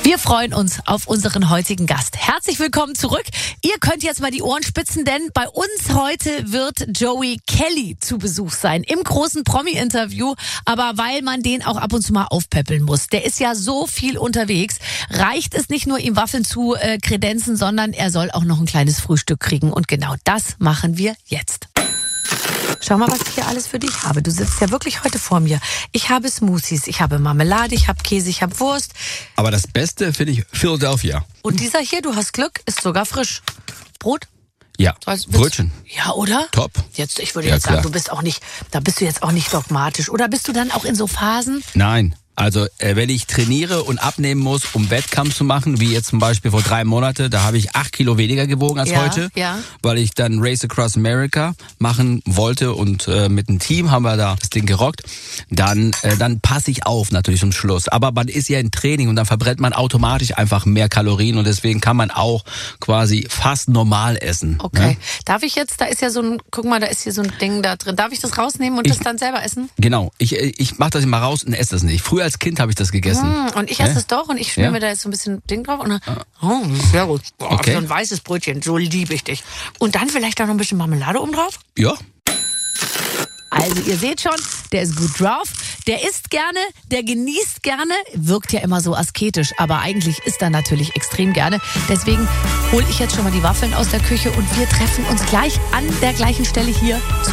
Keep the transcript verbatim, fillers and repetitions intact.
Wir freuen uns auf unseren heutigen Gast. Herzlich willkommen zurück. Ihr könnt jetzt mal die Ohren spitzen, denn bei uns heute wird Joey Kelly zu Besuch sein im großen Promi-Interview. Aber weil man den auch ab und zu mal aufpäppeln muss. Der ist ja so viel unterwegs, reicht es nicht nur, ihm Waffeln zu äh, kredenzen, sondern er soll auch noch ein kleines Frühstück kriegen. Und genau das machen wir jetzt. Schau mal, was ich hier alles für dich habe. Du sitzt ja wirklich heute vor mir. Ich habe Smoothies, ich habe Marmelade, ich habe Käse, ich habe Wurst. Aber das Beste finde ich Philadelphia. Und dieser hier, du hast Glück, ist sogar frisch. Brot? Ja, Willst- Brötchen. Ja, oder? Top. Jetzt, ich würde Ja, jetzt sagen, klar. du bist auch nicht, da bist du jetzt auch nicht dogmatisch. Oder bist du dann auch in so Phasen? Nein. Also äh, wenn ich trainiere und abnehmen muss, um Wettkampf zu machen, wie jetzt zum Beispiel vor drei Monaten, da habe ich acht Kilo weniger gewogen als Ja, heute, ja. weil ich dann Race Across America machen wollte und äh, mit dem Team haben wir da das Ding gerockt. Dann, äh, dann passe ich auf natürlich zum Schluss. Aber man ist ja im Training und dann verbrennt man automatisch einfach mehr Kalorien und deswegen kann man auch quasi fast normal essen. Okay. Ne? Darf ich jetzt, da ist ja so ein, guck mal, da ist hier so ein Ding da drin. Darf ich das rausnehmen und Ich- das dann selber essen? Genau. Ich, ich mache das immer raus und esse das nicht. Früher als Kind habe ich das gegessen. Hm, und ich esse Ne? es doch und ich schmier Ja? mir da jetzt so ein bisschen Ding drauf und dann, oh, sehr gut. Oh, Okay. So ein weißes Brötchen, so liebe ich dich. Und dann vielleicht auch noch ein bisschen Marmelade oben drauf? Ja. Also ihr seht schon, der ist gut drauf, der isst gerne, der genießt gerne, wirkt ja immer so asketisch, aber eigentlich isst er natürlich extrem gerne. Deswegen hole ich jetzt schon mal die Waffeln aus der Küche und wir treffen uns gleich an der gleichen Stelle hier zum